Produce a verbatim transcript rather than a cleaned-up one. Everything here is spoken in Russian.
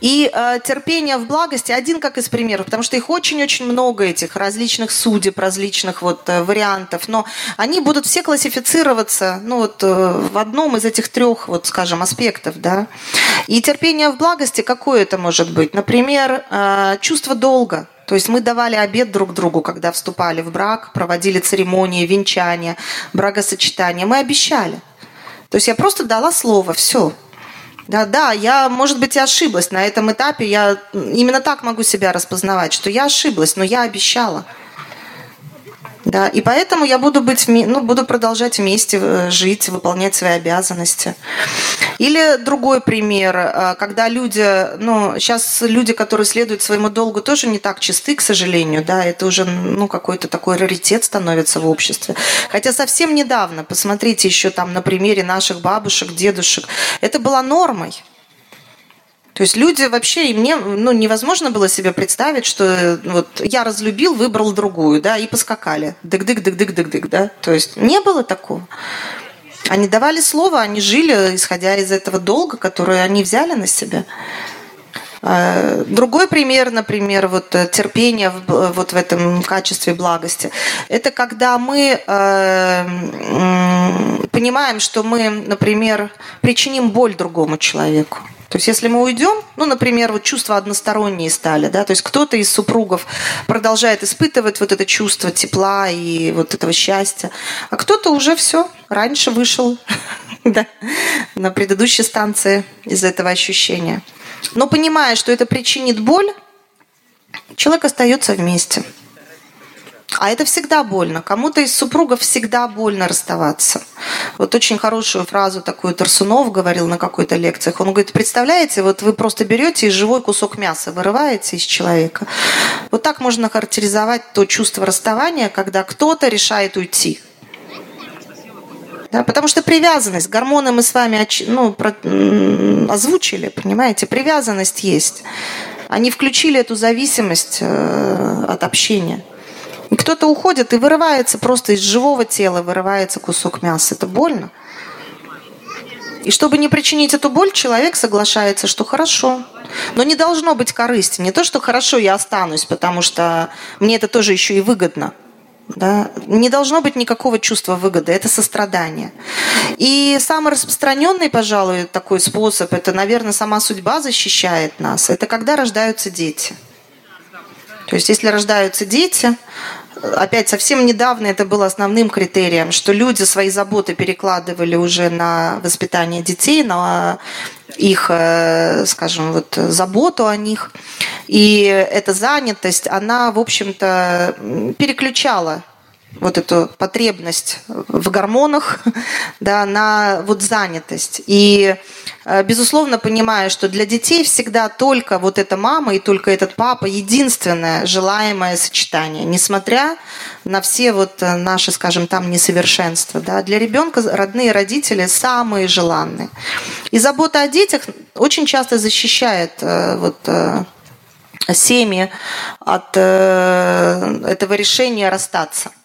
И э, терпение в благости один как из примеров, потому что их очень-очень много, этих различных судеб, различных вот э, вариантов, но они будут все классифицироваться, ну вот э, в одном из этих трех, вот скажем, аспектов, да. И терпение в благости какое это может быть? Например, э, чувство долга. То есть мы давали обет друг другу, когда вступали в брак, проводили церемонии, венчания, бракосочетания. Мы обещали. То есть я просто дала слово, все. Да, да, я, может быть, и ошиблась на этом этапе. Я именно так могу себя распознавать, что я ошиблась, но я обещала. Да, и поэтому я буду быть, ну, буду продолжать вместе жить, выполнять свои обязанности. Или другой пример, когда люди, ну, сейчас люди, которые следуют своему долгу, тоже не так чисты, к сожалению, да, это уже, ну, какой-то такой раритет становится в обществе. Хотя совсем недавно, посмотрите еще там на примере наших бабушек, дедушек, это была нормой. То есть люди вообще, и мне ну, невозможно было себе представить, что вот я разлюбил, выбрал другую, да, и поскакали. Дык-дык-дык-дык-дык-дык, да. То есть не было такого. Они давали слово, они жили, исходя из этого долга, который они взяли на себя. Другой пример, например, вот терпение вот в этом качестве благости, это когда мы э, понимаем, что мы, например, причиним боль другому человеку. То есть если мы уйдем, ну, например, вот чувства односторонние стали, да, то есть кто-то из супругов продолжает испытывать вот это чувство тепла и вот этого счастья, а кто-то уже все, раньше вышел да, на предыдущей станции из этого ощущения. Но понимая, что это причинит боль, человек остается вместе. А это всегда больно. Кому-то из супругов всегда больно расставаться. Вот очень хорошую фразу такую Тарсунов говорил на какой-то лекции. Он говорит, представляете, вот вы просто берете и живой кусок мяса вырываете из человека. Вот так можно характеризовать то чувство расставания, когда кто-то решает уйти. Да, потому что привязанность, гормоны мы с вами ну, про, озвучили, понимаете, привязанность есть. Они включили эту зависимость э, от общения. И кто-то уходит и вырывается просто из живого тела, вырывается кусок мяса. Это больно. И чтобы не причинить эту боль, человек соглашается, что хорошо. Но не должно быть корысти. Не то, что хорошо, я останусь, потому что мне это тоже еще и выгодно. Да? Не должно быть никакого чувства выгоды. Это сострадание. И самый распространенный, пожалуй, такой способ, это, наверное, сама судьба защищает нас. Это когда рождаются дети. То есть если рождаются дети, опять совсем недавно это было основным критерием, что люди свои заботы перекладывали уже на воспитание детей, на их, скажем, вот, заботу о них. И эта занятость, она, в общем-то, переключала вот эту потребность в гормонах да, на вот занятость. И, безусловно, понимая, что для детей всегда только вот эта мама и только этот папа единственное желаемое сочетание, несмотря на все вот наши, скажем, там несовершенства. Да. Для ребенка родные родители самые желанные. И забота о детях очень часто защищает вот, семьи от этого решения расстаться.